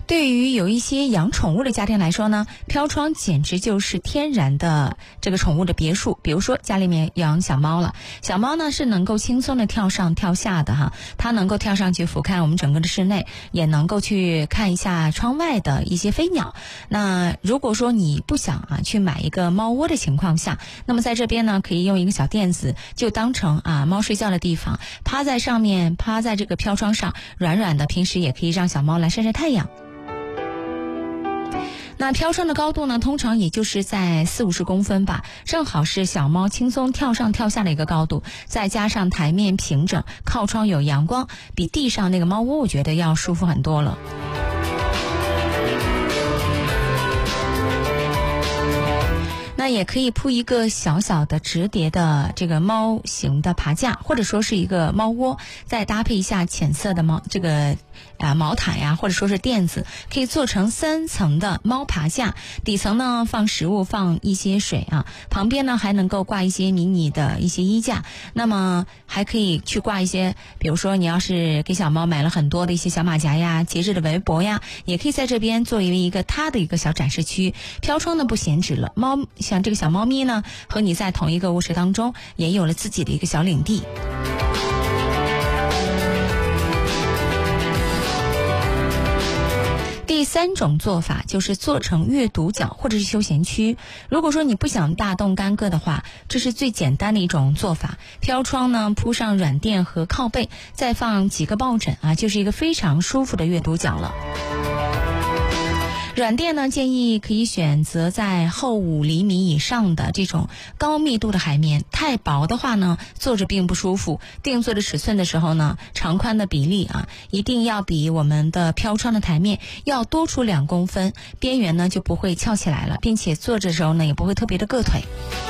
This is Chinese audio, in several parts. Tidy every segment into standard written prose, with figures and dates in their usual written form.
对于有一些养宠物的家庭来说呢，飘窗简直就是天然的这个宠物的别墅。比如说家里面养小猫了，小猫呢是能够轻松的跳上跳下的哈，它能够跳上去俯瞰我们整个的室内，也能够去看一下窗外的一些飞鸟。那如果说你不想去买一个猫窝的情况下，那么在这边呢可以用一个小垫子，就当成猫睡觉的地方，趴在上面，趴在这个飘窗上，软软的，平时也可以让小猫来晒晒太阳。那飘窗的高度呢，通常也就是在40-50公分吧，正好是小猫轻松跳上跳下的一个高度，再加上台面平整，靠窗有阳光，比地上那个猫窝我觉得要舒服很多了。那也可以铺一个小小的直叠的这个猫型的爬架，或者说是一个猫窝，再搭配一下浅色的毛毯呀，或者说是垫子，可以做成3层的猫爬架。底层呢放食物，放一些水旁边呢还能够挂一些迷你的一些衣架。那么还可以去挂一些，比如说你要是给小猫买了很多的一些小马甲呀、节制的围脖呀，也可以在这边作为一个它的一个小展示区。飘窗呢不闲置了，像这个小猫咪呢和你在同一个卧室当中，也有了自己的一个小领地。第3种做法就是做成阅读角或者是休闲区。如果说你不想大动干戈的话，这是最简单的一种做法。飘窗呢铺上软垫和靠背，再放几个抱枕就是一个非常舒服的阅读角了。软垫呢，建议可以选择在厚5厘米以上的这种高密度的海绵，太薄的话呢，坐着并不舒服。定做的尺寸的时候呢，长宽的比例一定要比我们的飘窗的台面要多出2公分，边缘呢就不会翘起来了，并且坐着的时候呢，也不会特别的硌腿。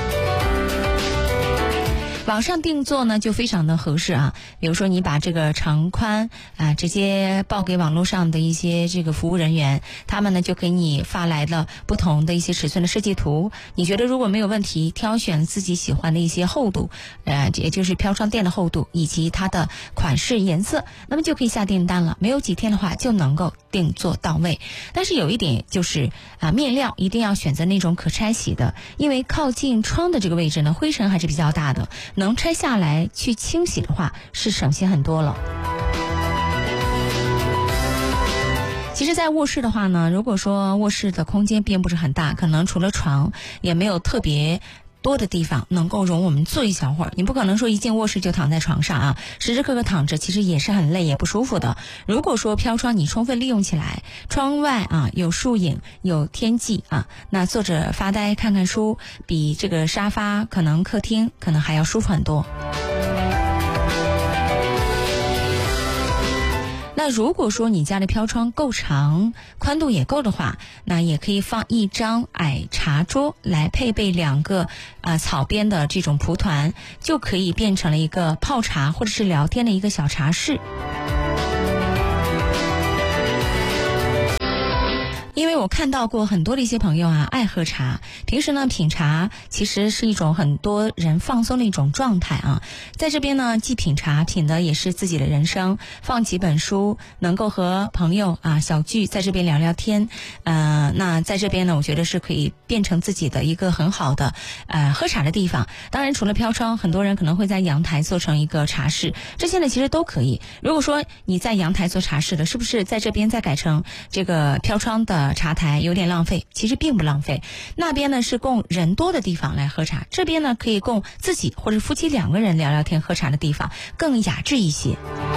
网上定做呢就非常的合适比如说你把这个长宽直接报给网络上的一些这个服务人员，他们呢就给你发来了不同的一些尺寸的设计图。你觉得如果没有问题，挑选自己喜欢的一些厚度，也就是飘窗垫的厚度以及它的款式颜色，那么就可以下订单了。没有几天的话就能够定做到位。但是有一点就是面料一定要选择那种可拆洗的，因为靠近窗的这个位置呢，灰尘还是比较大的，能拆下来去清洗的话是省心很多了。其实在卧室的话呢，如果说卧室的空间并不是很大，可能除了床也没有特别多的地方能够容我们坐一小会儿，你不可能说一进卧室就躺在床上时时刻刻躺着，其实也是很累也不舒服的。如果说飘窗你充分利用起来，窗外有树影有天际那坐着发呆看看书，比这个沙发可能客厅可能还要舒服很多。那如果说你家的飘窗够长，宽度也够的话，那也可以放一张矮茶桌来配备2个草编的这种蒲团，就可以变成了一个泡茶或者是聊天的一个小茶室。因为我看到过很多的一些朋友爱喝茶，平时呢品茶其实是一种很多人放松的一种状态在这边呢既品茶，品的也是自己的人生，放几本书，能够和朋友小聚，在这边聊聊天。那在这边呢，我觉得是可以变成自己的一个很好的喝茶的地方。当然除了飘窗，很多人可能会在阳台做成一个茶室，这些呢其实都可以。如果说你在阳台做茶室的，是不是在这边再改成这个飘窗的茶台有点浪费？其实并不浪费，那边呢是供人多的地方来喝茶，这边呢可以供自己或者夫妻2个人聊聊天喝茶的地方，更雅致一些。